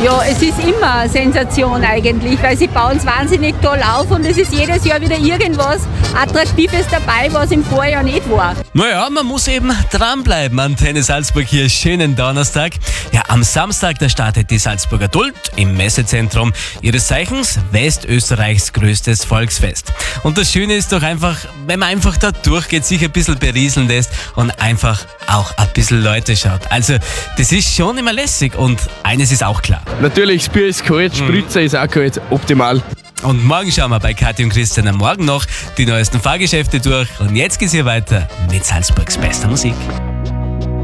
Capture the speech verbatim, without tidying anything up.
Ja, es ist immer eine Sensation eigentlich, weil sie bauen es wahnsinnig toll auf und es ist jedes Jahr wieder irgendwas Attraktives dabei, was im Vorjahr nicht war. Naja, man muss eben dranbleiben. Antenne Salzburg hier, schönen Donnerstag. Ja, am Samstag, da startet die Salzburger Duld im Messezentrum ihres Zeichens Westösterreichs größtes Volksfest. Und das Schöne ist doch einfach, wenn man einfach da durchgeht, sich ein bisschen berieseln lässt und einfach auch ein bisschen Leute schaut. Also, das ist schon immer lässig und eines ist auch klar. Natürlich, das Bier ist kalt, Spritzer ist auch kalt, optimal. Und morgen schauen wir bei Kathi und Christian am Morgen noch die neuesten Fahrgeschäfte durch. Und jetzt geht's hier weiter mit Salzburgs bester Musik.